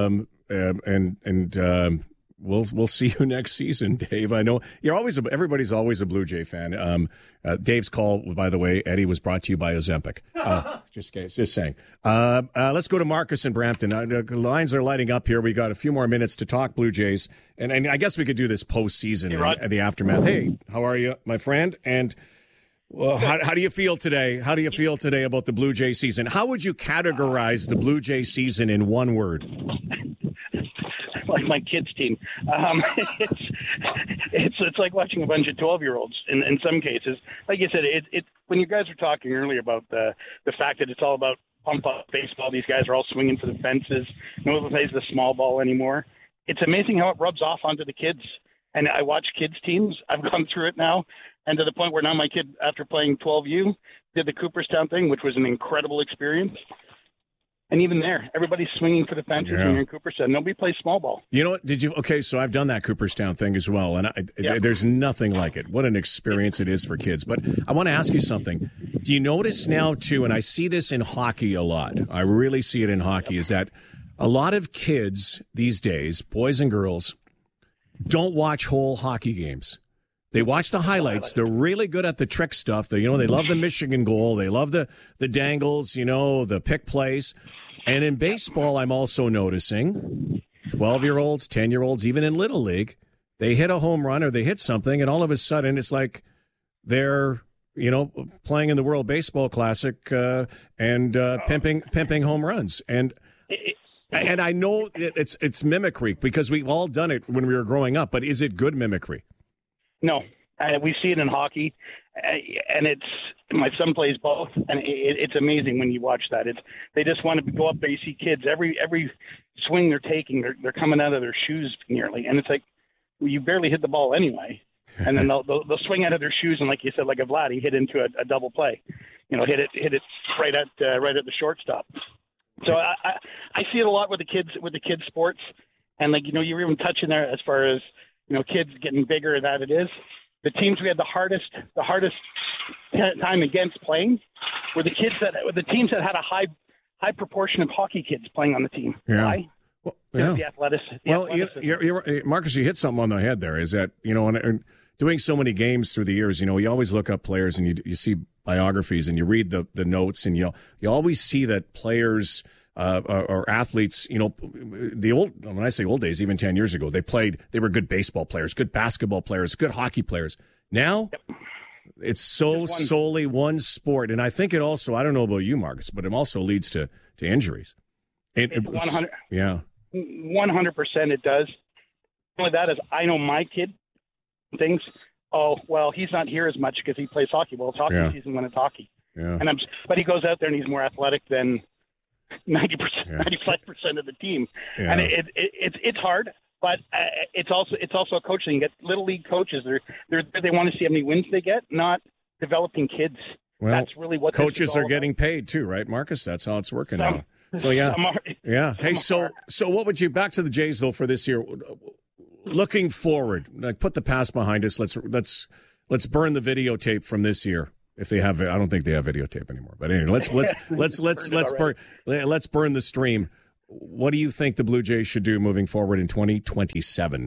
We'll see you next season, Dave. I know everybody's always a Blue Jay fan. Dave's call, by the way, Eddie, was brought to you by Ozempic. Just saying. Let's go to Marcus in Brampton. The lines are lighting up here. We got a few more minutes to talk Blue Jays, and I guess we could do this postseason and the aftermath. Hey, how are you, my friend? And well, how do you feel today? How do you feel today about the Blue Jay season? How would you categorize the Blue Jay season in one word? Like my kids' team. It's like watching a bunch of 12-year-olds in some cases. Like you said, when you guys were talking earlier about the fact that it's all about pump up baseball, these guys are all swinging for the fences. No one plays the small ball anymore. It's amazing how it rubs off onto the kids. And I watch kids' teams. I've gone through it now, and to the point where now my kid, after playing 12U, did the Cooperstown thing, which was an incredible experience. And even there, everybody's swinging for the fences when you're in Cooperstown. Nobody plays small ball. You know what? Okay, so I've done that Cooperstown thing as well, and there's nothing like it. What an experience it is for kids. But I want to ask you something. Do you notice now, too, and I see this in hockey a lot, I really see it in hockey, is that a lot of kids these days, boys and girls, don't watch whole hockey games. They watch the highlights. They're really good at the trick stuff. They love the Michigan goal. They love the dangles, the pick plays. And in baseball, I'm also noticing 12-year-olds, 10-year-olds, even in Little League, they hit a home run or they hit something, and all of a sudden it's like they're, playing in the World Baseball Classic and pimping home runs. And I know it's mimicry because we've all done it when we were growing up, but is it good mimicry? No, we see it in hockey, and my son plays both, and it's amazing when you watch that. They just want to go up there. You see kids every swing they're taking, they're coming out of their shoes nearly, and it's like you barely hit the ball anyway, and then they'll swing out of their shoes, and like you said, like a Vladdy hit into a double play, hit it right at the shortstop. So I see it a lot with the kids sports, and you're even touching there as far as kids getting bigger than it is. The teams we had the hardest time against playing were the teams that had a high proportion of hockey kids playing on the team. Yeah. Why? Well, yeah. The athleticism. You're, Marcus, you hit something on the head there. Is that and doing so many games through the years, you always look up players and you see biographies and you read the notes and you always see that players or athletes, when I say old days, even 10 years ago, they were good baseball players, good basketball players, good hockey players. Now, it's solely one sport. And I think it also, I don't know about you, Marcus, but it also leads to injuries. 100%. Yeah. 100% it does. Only that is, I know my kid thinks, oh, well, he's not here as much because he plays hockey. Well, it's hockey season when it's hockey. Yeah. But he goes out there and he's more athletic than 90%, 95% of the team. Yeah. And it's hard, but it's also a coach thing. You get little league coaches. They want to see how many wins they get, not developing kids. Well, that's really what coaches are getting paid too, right, Marcus? That's how it's working now. So yeah. Hey, so what would you, back to the Jays though for this year? Looking forward, like put the past behind us. Let's burn the videotape from this year. If they have, I don't think they have videotape anymore. But anyway, let's burn the stream. What do you think the Blue Jays should do moving forward in 2027?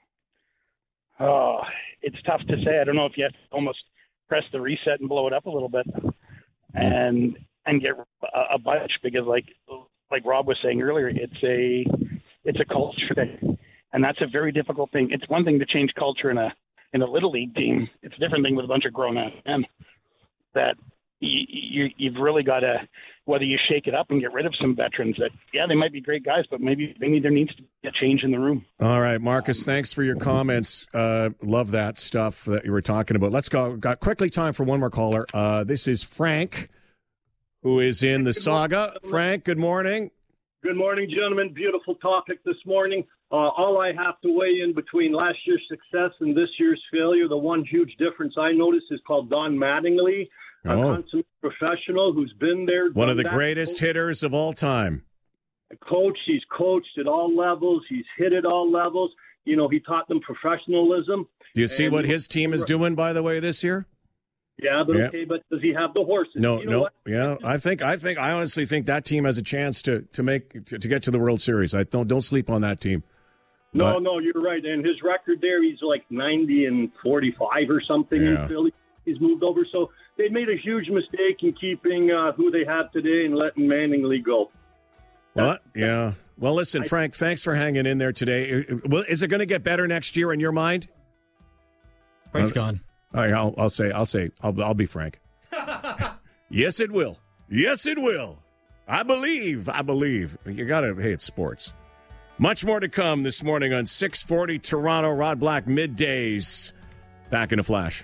Oh, it's tough to say. I don't know if you have to almost press the reset and blow it up a little bit, and get a bunch, because like Rob was saying earlier, it's a culture thing, and that's a very difficult thing. It's one thing to change culture in a little league team. It's a different thing with a bunch of grown up men. That you've really got to, whether you shake it up and get rid of some veterans that, they might be great guys, but maybe there needs to be a change in the room. All right, Marcus, thanks for your comments. Love that stuff that you were talking about. Let's go. Got quickly time for one more caller. This is Frank, who is in the Saga. Frank, good morning. Good morning, gentlemen. Beautiful topic this morning. All I have to weigh in between last year's success and this year's failure, the one huge difference I noticed is called Don Mattingly, a consummate professional who's been there. One of the greatest hitters of all time. He's coached at all levels. He's hit at all levels. He taught them professionalism. Do you see what his team is doing, by the way, this year? Yeah, but okay, but does he have the horses? No. Yeah, I honestly think that team has a chance to get to the World Series. I don't sleep on that team. No, you're right. And his record there, he's like 90-45 or something in Philly. He's moved over. So they made a huge mistake in keeping who they have today and letting Mattingly go. What? Yeah. Well, listen, Frank, thanks for hanging in there today. Well, is it going to get better next year in your mind? Frank's gone. All right, I'll be frank. Yes, it will. Yes, it will. I believe. You got to, hey, it's sports. Much more to come this morning on 640 Toronto, Rod Black Middays. Back in a flash.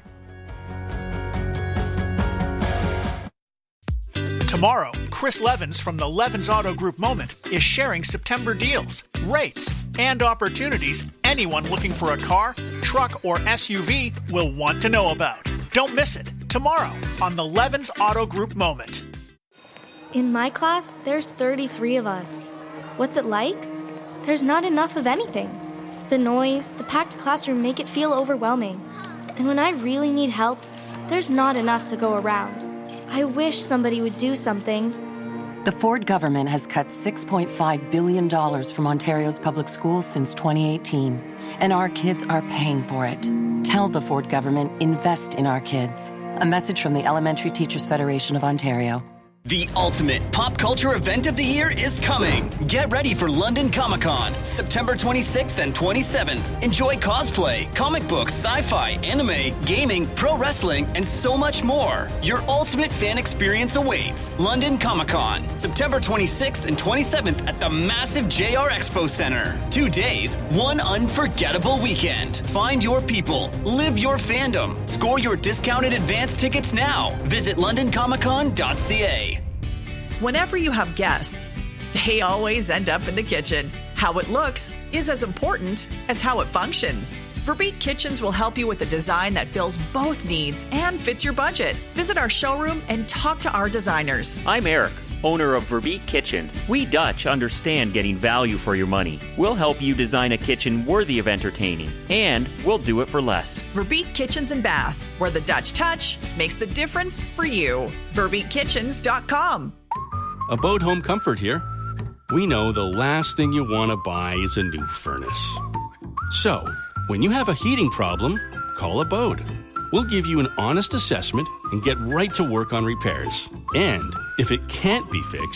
Tomorrow, Chris Levins from the Levins Auto Group Moment is sharing September deals, rates, and opportunities anyone looking for a car, truck, or SUV will want to know about. Don't miss it. Tomorrow on the Levins Auto Group Moment. In my class, there's 33 of us. What's it like? There's not enough of anything. The noise, the packed classroom make it feel overwhelming. And when I really need help, there's not enough to go around. I wish somebody would do something. The Ford government has cut $6.5 billion from Ontario's public schools since 2018, and our kids are paying for it. Tell the Ford government, invest in our kids. A message from the Elementary Teachers Federation of Ontario. The ultimate pop culture event of the year is coming. Get ready for London Comic-Con, September 26th and 27th. Enjoy cosplay, comic books, sci-fi, anime, gaming, pro wrestling, and so much more. Your ultimate fan experience awaits. London Comic-Con, September 26th and 27th at the massive JR Expo Center. 2 days, one unforgettable weekend. Find your people, live your fandom. Score your discounted advance tickets now. Visit londoncomiccon.ca. Whenever you have guests, they always end up in the kitchen. How it looks is as important as how it functions. Verbeek Kitchens will help you with a design that fills both needs and fits your budget. Visit our showroom and talk to our designers. I'm Eric, owner of Verbeek Kitchens. We Dutch understand getting value for your money. We'll help you design a kitchen worthy of entertaining, and we'll do it for less. Verbeek Kitchens and Bath, where the Dutch touch makes the difference for you. VerbeekKitchens.com. Abode Home Comfort here. We know the last thing you want to buy is a new furnace. So, when you have a heating problem, call Abode. We'll give you an honest assessment and get right to work on repairs. And if it can't be fixed,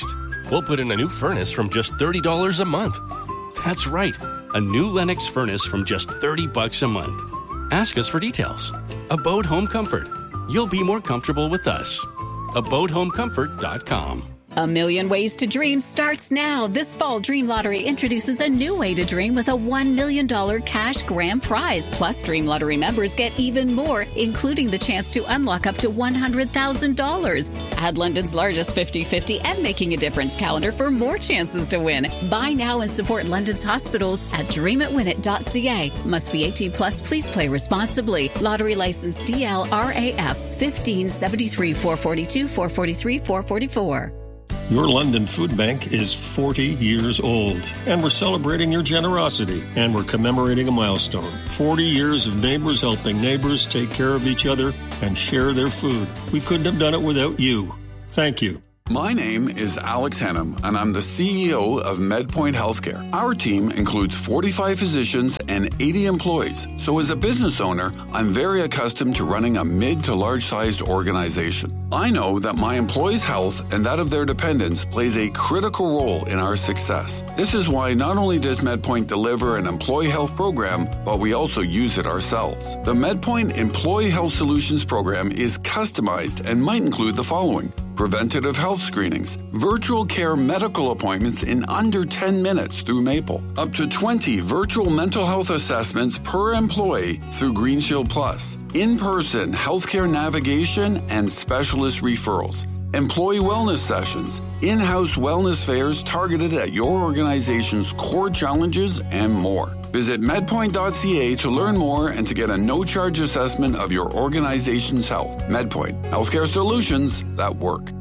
We'll put in a new furnace from just $30 a month. That's right, a new Lennox furnace from just $30 a month. Ask us for details. Abode Home Comfort. You'll be more comfortable with us. AbodeHomeComfort.com. A Million Ways to Dream starts now. This fall, Dream Lottery introduces a new way to dream with a $1 million cash grand prize. Plus, Dream Lottery members get even more, including the chance to unlock up to $100,000. Add London's largest 50-50 and Making a Difference calendar for more chances to win. Buy now and support London's hospitals at dreamitwinit.ca. Must be 18 plus. Please play responsibly. Lottery license DLRAF 1573 442 443 444. Your London Food Bank is 40 years old, and we're celebrating your generosity, and we're commemorating a milestone. 40 years of neighbors helping neighbors take care of each other and share their food. We couldn't have done it without you. Thank you. My name is Alex Hennam, and I'm the CEO of MedPoint Healthcare. Our team includes 45 physicians and 80 employees. So as a business owner, I'm very accustomed to running a mid to large-sized organization. I know that my employees' health and that of their dependents plays a critical role in our success. This is why not only does MedPoint deliver an employee health program, but we also use it ourselves. The MedPoint Employee Health Solutions program is customized and might include the following: preventative health screenings, virtual care medical appointments in under 10 minutes through Maple, up to 20 virtual mental health assessments per employee through GreenShield Plus, in-person healthcare navigation and specialist referrals, employee wellness sessions, in-house wellness fairs targeted at your organization's core challenges, and more. Visit medpoint.ca to learn more and to get a no-charge assessment of your organization's health. MedPoint, healthcare solutions that work.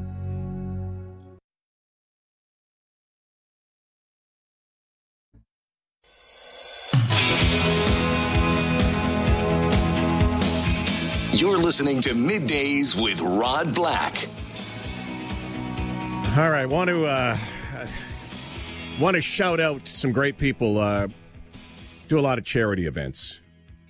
You're listening to Middays with Rod Black. All right, want to shout out some great people. Do a lot of charity events.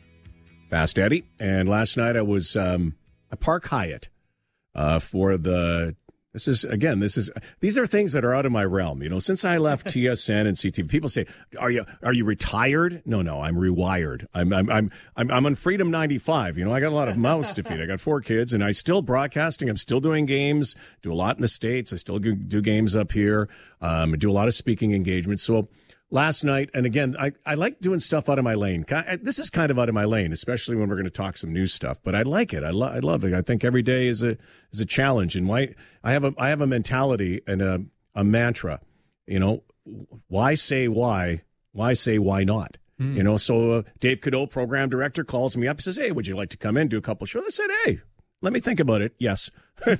Fast Eddie, and last night I was at Park Hyatt for the. These are things that are out of my realm. You know, since I left TSN and CTV, people say, "Are you retired?" No, I'm rewired. I'm on Freedom 95. You know, I got a lot of mouths to feed. I got 4 kids, and I still broadcasting. I'm still doing games. Do a lot in the States. I still do games up here. Do a lot of speaking engagements. So last night, and again, I like doing stuff out of my lane. This is kind of out of my lane, especially when we're going to talk some new stuff. But I like it. I love it. I think every day is a challenge. And I have a mentality and a mantra. You know, why say why? Why say why not? You know. So Dave Cadeau, program director, calls me up and says, "Hey, would you like to come in, do a couple of shows?" I said, "Hey, let me think about it." Yes.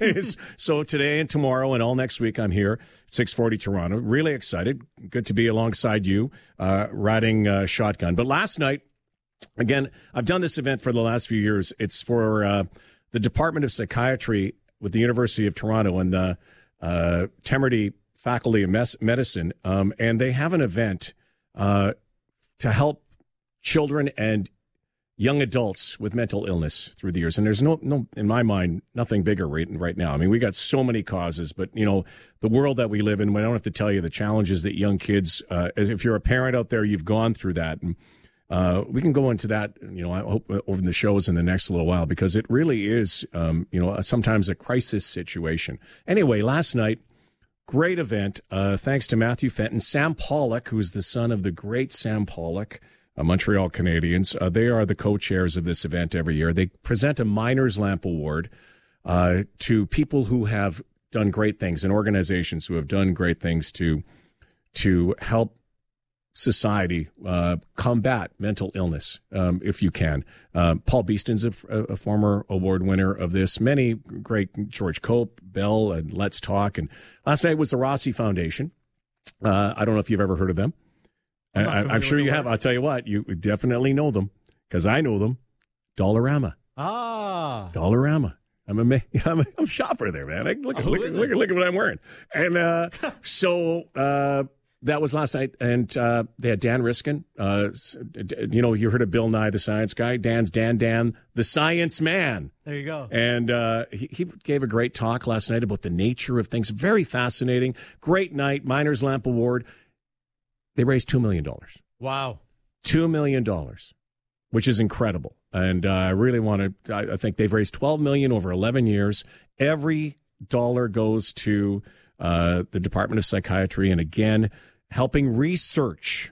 So today and tomorrow and all next week, I'm here, 640 Toronto. Really excited. Good to be alongside you, riding shotgun. But last night, again, I've done this event for the last few years. It's for the Department of Psychiatry with the University of Toronto and the Temerty Faculty of Medicine. And they have an event to help children and young adults with mental illness through the years. And there's no, in my mind, nothing bigger right now. I mean, we got so many causes, but you know, the world that we live in, we don't have to tell you the challenges that young kids, if you're a parent out there, you've gone through that. And we can go into that, you know, I hope over the shows in the next little while, because it really is, you know, sometimes a crisis situation. Anyway, last night, great event. Thanks to Matthew Fenton, Sam Pollock, who's the son of the great Sam Pollock, Montreal Canadiens. They are the co-chairs of this event every year. They present a Miners' Lamp Award to people who have done great things and organizations who have done great things to help society combat mental illness, if you can. Paul Beeston's a former award winner of this. Many great, George Cope, Bell, and Let's Talk. And last night was the Rossi Foundation. I don't know if you've ever heard of them. I'm sure you have. I'll tell you what, you definitely know them, because I know them. Dollarama. Dollarama. I'm a shopper there, man. Look at what I'm wearing. And so That was last night, and they had Dan Riskin. You heard of Bill Nye, the science guy. Dan, the science man. There you go. And he gave a great talk last night about the nature of things. Very fascinating. Great night. Miners Lamp Award. They raised $2 million. Wow. $2 million, which is incredible. And I really want to, I think they've raised $12 million over 11 years. Every dollar goes to the Department of Psychiatry. And again, helping research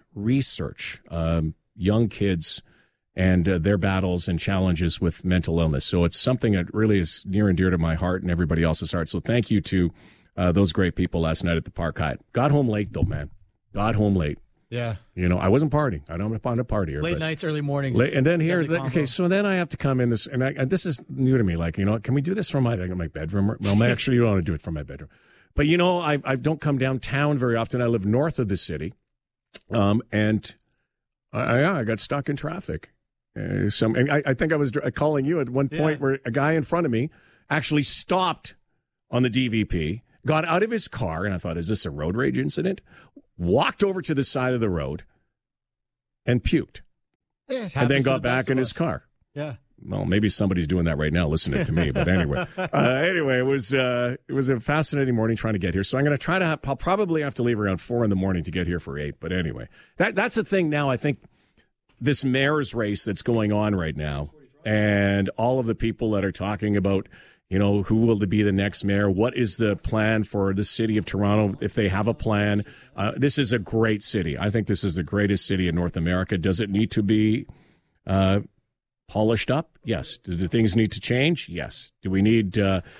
young kids and their battles and challenges with mental illness. So it's something that really is near and dear to my heart and everybody else's heart. So thank you to those great people last night at the Park Hyatt. Got home late, though, man. Got home late. Yeah. I wasn't partying. I don't want to party here. Late nights, early mornings. And then here, so then I have to come in this, and this is new to me. Like, can we do this from my bedroom? Well, actually, you don't want to do it from my bedroom. But, I don't come downtown very often. I live north of the city. And I got stuck in traffic. I think I was calling you at one point where a guy in front of me actually stopped on the DVP, got out of his car, and I thought, is this a road rage incident? Walked over to the side of the road and puked. And then got back in his car. Yeah. Well, maybe somebody's doing that right now listening to me. But anyway, it was a fascinating morning trying to get here. So I'm going to try to I'll probably have to leave around 4 a.m. to get here for 8. But anyway, that's the thing now. I think this mayor's race that's going on right now and all of the people that are talking about, who will be the next mayor? What is the plan for the city of Toronto if they have a plan? This is a great city. I think this is the greatest city in North America. Does it need to be polished up? Yes. Do the things need to change? Yes. Do we need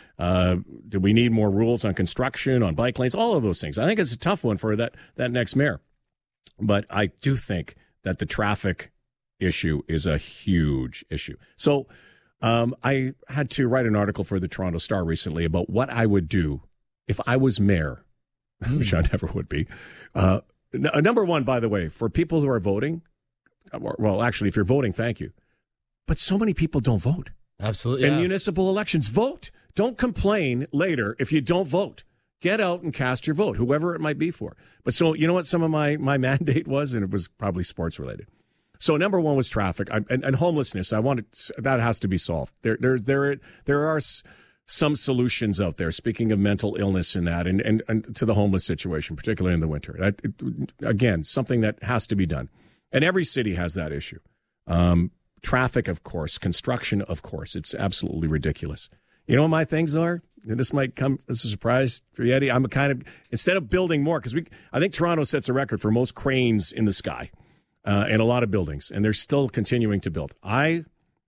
more rules on construction, on bike lanes, all of those things? I think it's a tough one for that next mayor. But I do think that the traffic issue is a huge issue. So I had to write an article for the Toronto Star recently about what I would do if I was mayor, which I never would be. Number one, by the way, for people who are voting, well, actually, if you're voting, thank you. But so many people don't vote. Absolutely. In municipal elections, vote. Don't complain later if you don't vote. Get out and cast your vote, whoever it might be for. But so, you know what some of my mandate was? And it was probably sports related. So number one was traffic and homelessness. That has to be solved. There are some solutions out there. Speaking of mental illness in that and to the homeless situation, particularly in the winter. Again, something that has to be done. And every city has that issue. Traffic, of course. Construction, of course. It's absolutely ridiculous. You know what my things are? This might come as a surprise for you, Eddie. I'm instead of building more, because I think Toronto sets a record for most cranes in the sky. And a lot of buildings, and they're still continuing to build. My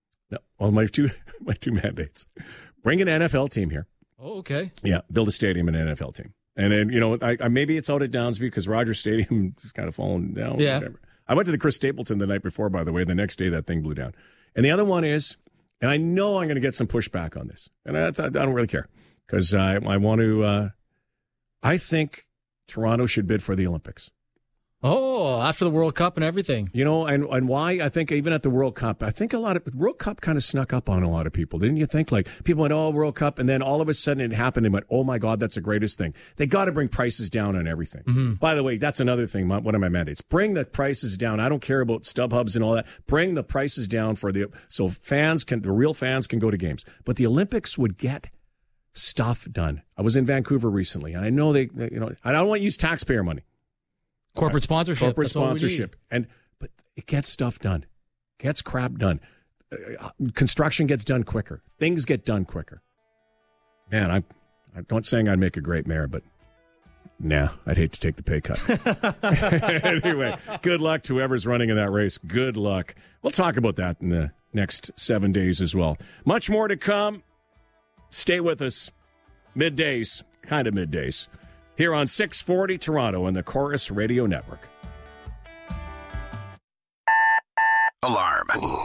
two mandates: bring an NFL team here. Oh, okay. Yeah, build a stadium and an NFL team, and then maybe it's out at Downsview because Rogers Stadium is kind of falling down. Yeah. Whatever. I went to the Chris Stapleton the night before, by the way. The next day, that thing blew down. And the other one is, and I know I'm going to get some pushback on this, and I don't really care because I want to. I think Toronto should bid for the Olympics. Oh, after the World Cup and everything. And why? I think even at the World Cup, I think the World Cup kind of snuck up on a lot of people. Didn't you think? Like, people went, oh, World Cup, and then all of a sudden it happened and went, oh my God, that's the greatest thing. They got to bring prices down on everything. Mm-hmm. By the way, that's another thing, one of my mandates. Bring the prices down. I don't care about StubHubs and all that. Bring the prices down so the real fans can go to games. But the Olympics would get stuff done. I was in Vancouver recently, and I know I don't want to use taxpayer money. Corporate sponsorship. But it gets stuff done. Gets crap done. Construction gets done quicker. Things get done quicker. Man, I'm not saying I'd make a great mayor, but I'd hate to take the pay cut. Anyway, good luck to whoever's running in that race. Good luck. We'll talk about that in the next 7 days as well. Much more to come. Stay with us. Middays, here on 640 Toronto and the Chorus Radio Network. Alarm.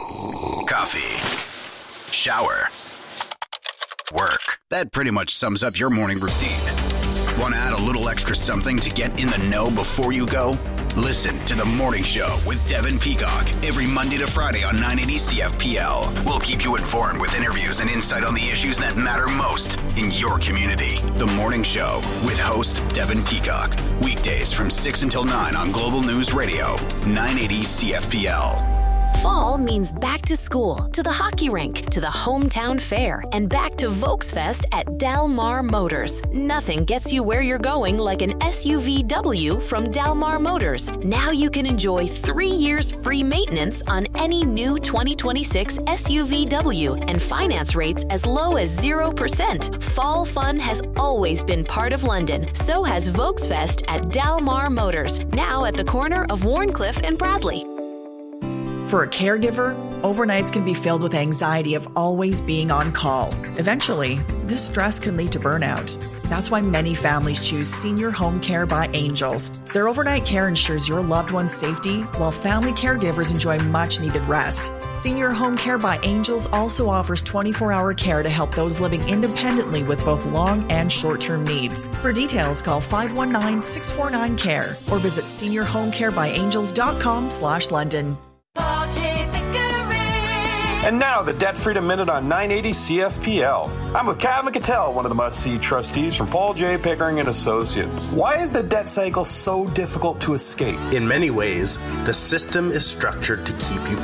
Coffee. Shower. Work. That pretty much sums up your morning routine. Want to add a little extra something to get in the know before you go? Listen to The Morning Show with Devin Peacock every Monday to Friday on 980 CFPL. We'll keep you informed with interviews and insight on the issues that matter most in your community. The Morning Show with host Devin Peacock. Weekdays from 6 until 9 on Global News Radio, 980 CFPL. Fall means back to school, to the hockey rink, to the hometown fair, and back to Volksfest at Del Mar Motors. Nothing gets you where you're going like an SUVW from Del Mar Motors. Now you can enjoy 3 years free maintenance on any new 2026 SUVW and finance rates as low as 0%. Fall fun has always been part of London. So has Volksfest at Del Mar Motors, now at the corner of Warncliffe and Bradley. For a caregiver, overnights can be filled with anxiety of always being on call. Eventually, this stress can lead to burnout. That's why many families choose Senior Home Care by Angels. Their overnight care ensures your loved one's safety, while family caregivers enjoy much-needed rest. Senior Home Care by Angels also offers 24-hour care to help those living independently with both long and short-term needs. For details, call 519-649-CARE or visit seniorhomecarebyangels.com/London. And now the Debt Freedom Minute on 980 CFPL. I'm with Cav McCattell, one of the must-see trustees from Paul J. Pickering & Associates. Why is the debt cycle so difficult to escape? In many ways, the system is structured to keep you